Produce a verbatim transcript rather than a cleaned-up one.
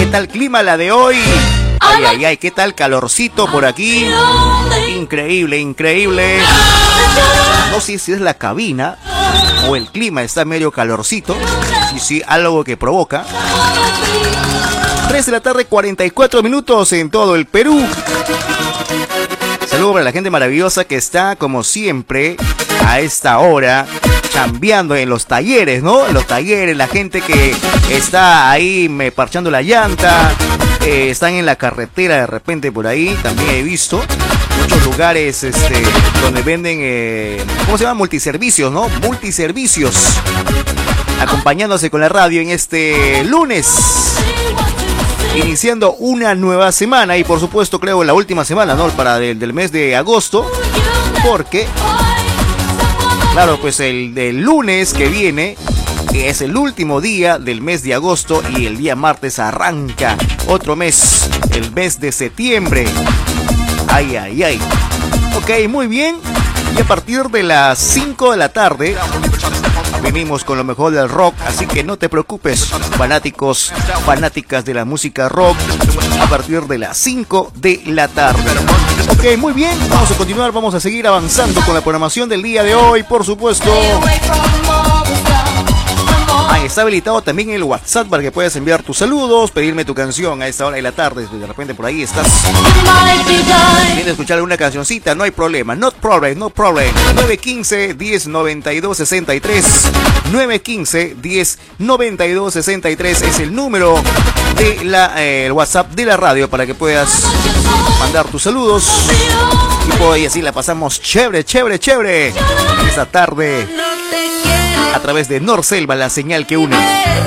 tal clima la de hoy? Ay, ay, ay, ¿qué tal calorcito por aquí? Increíble, increíble. No sé si es la cabina o el clima está medio calorcito. Sí, sí, algo que provoca. tres de la tarde, cuarenta y cuatro minutos en todo el Perú. Saludos para la gente maravillosa que está, como siempre, a esta hora, chambeando en los talleres, ¿no? En los talleres, la gente que está ahí me parchando la llanta, eh, están en la carretera de repente por ahí, también he visto muchos lugares este, donde venden, eh, ¿cómo se llama? Multiservicios, ¿no? Multiservicios, acompañándose con la radio en este lunes, iniciando una nueva semana y por supuesto creo la última semana, ¿no? Para del, del mes de agosto, porque claro, pues el del lunes que viene es el último día del mes de agosto y el día martes arranca otro mes, el mes de septiembre. Ay, ay, ay. Ok, muy bien. Y a partir de las cinco de la tarde venimos con lo mejor del rock, así que no te preocupes, fanáticos, fanáticas de la música rock, a partir de las cinco de la tarde. Ok, muy bien, vamos a continuar, vamos a seguir avanzando con la programación del día de hoy, por supuesto. Ah, está habilitado también el WhatsApp para que puedas enviar tus saludos, pedirme tu canción a esta hora de la tarde. De repente por ahí estás quieres escuchar alguna cancioncita, no hay problema, no problem, no problem. nueve uno cinco, diez, noventa y dos, sesenta y tres nueve uno cinco, diez, noventa y dos, sesenta y tres es el número de la eh, el WhatsApp de la radio para que puedas mandar tus saludos y pues así la pasamos chévere, chévere, chévere en esta tarde a través de Norselva, la señal que une.